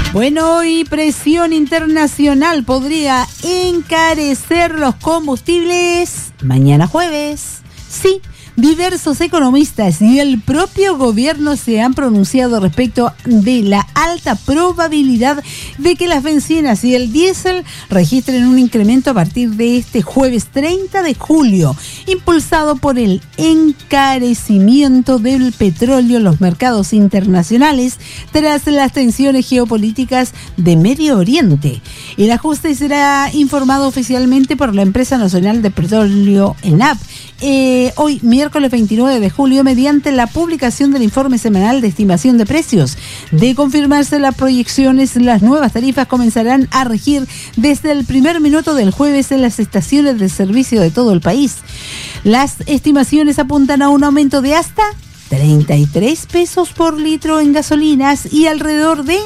Bueno, y presión internacional podría encarecer los combustibles mañana jueves. Sí, diversos economistas y el propio gobierno se han pronunciado respecto de la alta probabilidad de que las bencinas y el diésel registren un incremento a partir de este jueves 30 de julio, impulsado por el encarecimiento del petróleo en los mercados internacionales tras las tensiones geopolíticas de Medio Oriente. El ajuste será informado oficialmente por la empresa nacional de petróleo ENAP hoy miércoles 29 de julio mediante la publicación del informe semanal de estimación de precios. De confirmarse las proyecciones, las nuevas tarifas comenzarán a regir desde el primer minuto del jueves en las estaciones de servicio de todo el país. Las estimaciones apuntan a un aumento de hasta 33 pesos por litro en gasolinas y alrededor de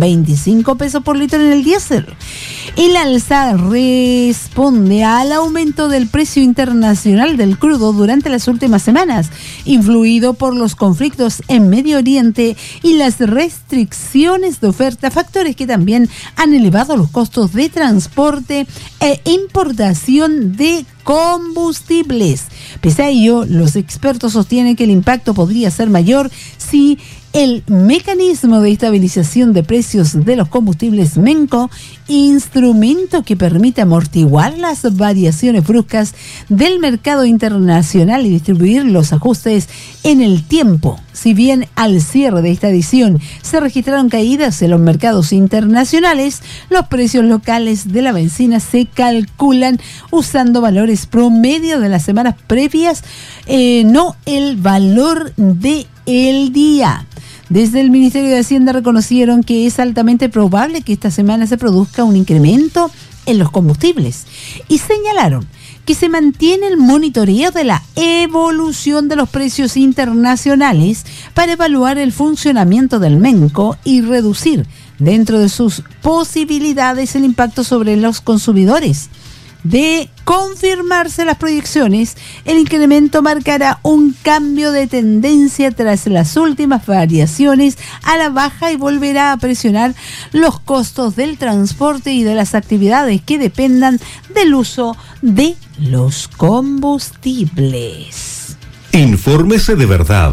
25 pesos por litro en el diésel. El alza responde al aumento del precio internacional del crudo durante las últimas semanas, influido por los conflictos en Medio Oriente y las restricciones de oferta, factores que también han elevado los costos de transporte e importación de combustibles. Pese a ello, los expertos sostienen que el impacto podría ser mayor si el mecanismo de estabilización de precios de los combustibles MENCO, instrumento que permite amortiguar las variaciones bruscas del mercado internacional y distribuir los ajustes en el tiempo. Si bien al cierre de esta edición se registraron caídas en los mercados internacionales, los precios locales de la bencina se calculan usando valores promedio de las semanas previas, no el valor de el día. Desde el Ministerio de Hacienda reconocieron que es altamente probable que esta semana se produzca un incremento en los combustibles y señalaron que se mantiene el monitoreo de la evolución de los precios internacionales para evaluar el funcionamiento del MENCO y reducir dentro de sus posibilidades el impacto sobre los consumidores. De confirmarse las proyecciones, el incremento marcará un cambio de tendencia tras las últimas variaciones a la baja y volverá a presionar los costos del transporte y de las actividades que dependan del uso de los combustibles. Infórmese de verdad.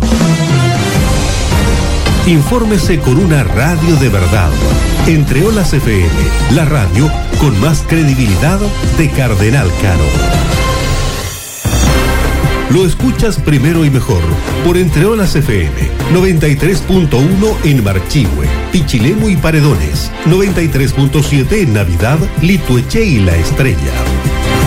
Infórmese con una radio de verdad. Entre Olas FM, la radio con más credibilidad de Cardenal Caro. Lo escuchas primero y mejor por Entre Olas FM, 93.1 en Marchihue, Pichilemu y Paredones, 93.7 en Navidad, Litueche y La Estrella.